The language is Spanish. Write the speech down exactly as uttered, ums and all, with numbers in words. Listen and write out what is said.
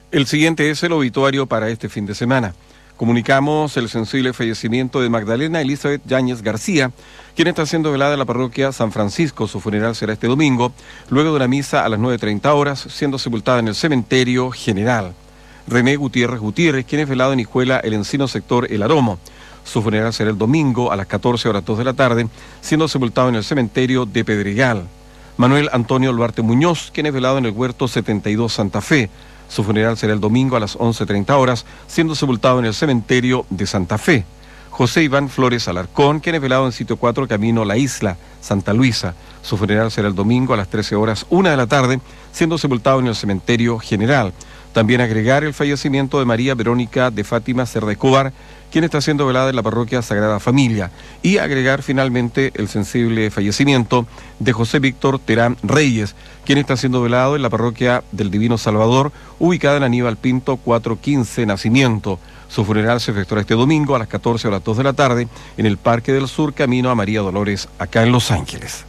El siguiente es el obituario para este fin de semana. Comunicamos el sensible fallecimiento de Magdalena Elizabeth Yáñez García, quien está siendo velada en la parroquia San Francisco. Su funeral será este domingo, luego de una misa a las nueve treinta horas, siendo sepultada en el cementerio general. René Gutiérrez Gutiérrez, quien es velado en Hijuela, El Encino, sector El Aromo. Su funeral será el domingo a las catorce horas dos de la tarde, siendo sepultado en el cementerio de Pedregal. Manuel Antonio Luarte Muñoz, quien es velado en el Huerto setenta y dos Santa Fe. Su funeral será el domingo a las once treinta horas, siendo sepultado en el cementerio de Santa Fe. José Iván Flores Alarcón, quien es velado en sitio cuatro, camino La Isla, Santa Luisa. Su funeral será el domingo a las trece horas, una de la tarde, siendo sepultado en el cementerio general. También agregar el fallecimiento de María Verónica de Fátima Cerda Escobar, quien está siendo velada en la parroquia Sagrada Familia. Y agregar finalmente el sensible fallecimiento de José Víctor Terán Reyes, quien está siendo velado en la parroquia del Divino Salvador, ubicada en Aníbal Pinto cuatrocientos quince Nacimiento. Su funeral se efectuará este domingo a las catorce horas dos de la tarde en el Parque del Sur, camino a María Dolores, acá en Los Ángeles.